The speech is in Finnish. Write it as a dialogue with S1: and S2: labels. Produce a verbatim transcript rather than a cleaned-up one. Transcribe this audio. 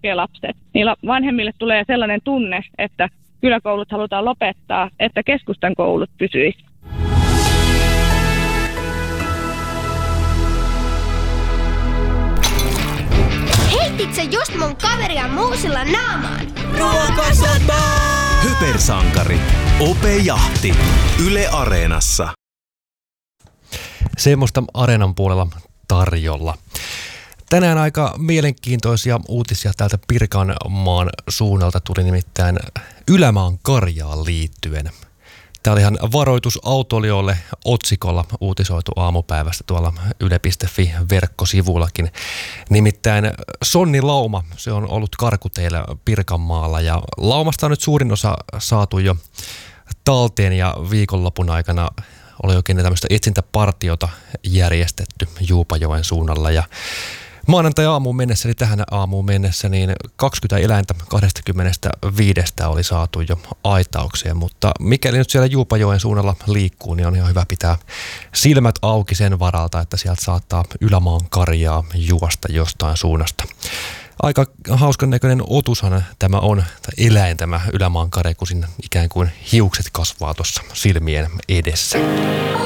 S1: laskee lapset. Niillä vanhemmille tulee sellainen tunne, että kyläkoulut halutaan lopettaa, että keskustan koulut pysyisivät.
S2: Heitit sä just mun kaveria muusilla naamaan?
S3: Ruokasota!
S4: Hypersankari. Ope Jahti. Yle Areenassa.
S5: Semmoista Areenan puolella tarjolla. Tänään aika mielenkiintoisia uutisia täältä Pirkanmaan suunnalta tuli nimittäin Ylämaan karjaan liittyen. Tämä oli ihan varoitus autoilijoille otsikolla uutisoitu aamupäivästä tuolla yle piste fi verkkosivullakin. Nimittäin sonni lauma, se on ollut karkuteillä Pirkanmaalla ja laumasta on nyt suurin osa saatu jo talteen ja viikonlopun aikana oli oikein tämmöistä etsintäpartiota järjestetty Juupajoen suunnalla ja maanantai-aamuun mennessä, eli tähän aamuun mennessä, niin kaksikymmentä eläintä kaksikymmentäviisi oli saatu jo aitaukseen, mutta mikäli nyt siellä Juupajoen suunnalla liikkuu, niin on ihan hyvä pitää silmät auki sen varalta, että sieltä saattaa Ylämaan karjaa juosta jostain suunnasta. Aika hauskan näköinen otushan tämä on, tai eläin tämä Ylämaan karja, kun siinä ikään kuin hiukset kasvaa tuossa silmien edessä.